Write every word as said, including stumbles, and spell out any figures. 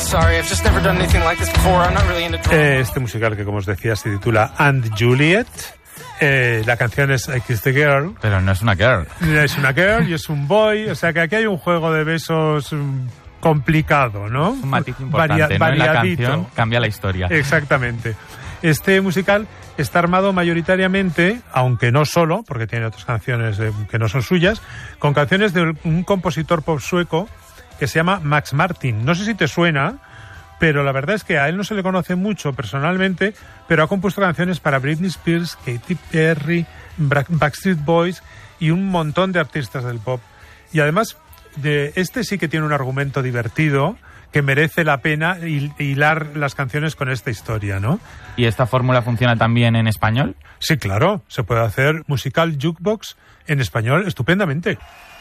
Este musical que, como os decía, se titula And Juliet. Eh, la canción es I Kissed the Girl. Pero no es una girl. Es una girl y es un boy. O sea que aquí hay un juego de besos complicado, ¿no? Es un matiz importante, Varia- ¿no? En la canción cambia la historia. Exactamente. Este musical está armado mayoritariamente, aunque no solo, porque tiene otras canciones eh, que no son suyas, con canciones de un compositor pop sueco que se llama Max Martin. No sé si te suena, pero la verdad es que a él no se le conoce mucho personalmente, pero ha compuesto canciones para Britney Spears, Katy Perry, Backstreet Boys y un montón de artistas del pop. Y además, de este sí que tiene un argumento divertido que merece la pena hilar las canciones con esta historia, ¿no? ¿Y esta fórmula funciona también en español? Sí, claro. Se puede hacer musical jukebox en español estupendamente.